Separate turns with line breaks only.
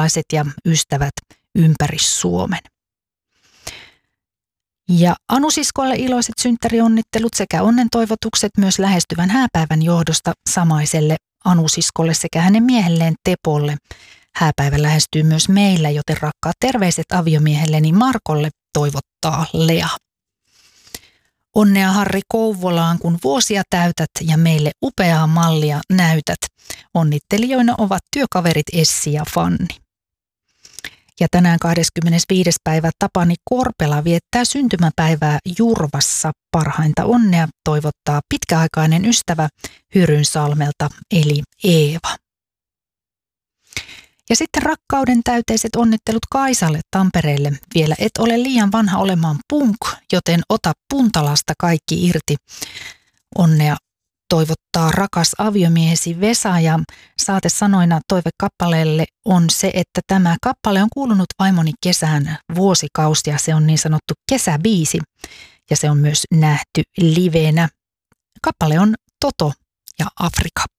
sukulaset ja ystävät ympäri Suomen. Ja Anu-siskolle iloiset synttärionnittelut sekä onnentoivotukset myös lähestyvän hääpäivän johdosta samaiselle Anu-siskolle sekä hänen miehelleen Tepolle. Hääpäivä lähestyy myös meillä, joten rakkaat terveiset aviomiehelleni Markolle, toivottaa Lea. Onnea Harri Kouvolaan, kun vuosia täytät ja meille upeaa mallia näytät. Onnittelijoina ovat työkaverit Essi ja Fanni. Ja tänään 25. päivä Tapani Korpela viettää syntymäpäivää Jurvassa. Parhainta onnea toivottaa pitkäaikainen ystävä Hyrynsalmelta eli Eeva. Ja sitten rakkauden täyteiset onnittelut Kaisalle Tampereelle. Vielä et ole liian vanha olemaan punk, joten ota puntalasta kaikki irti. Onnea toivottaa rakas aviomiehesi Vesa ja saatesanoina toivekappaleelle on se, että tämä kappale on kuulunut vaimoni kesään vuosikausia. Se on niin sanottu kesäbiisi ja se on myös nähty livenä. Kappale on Toto ja Afrika.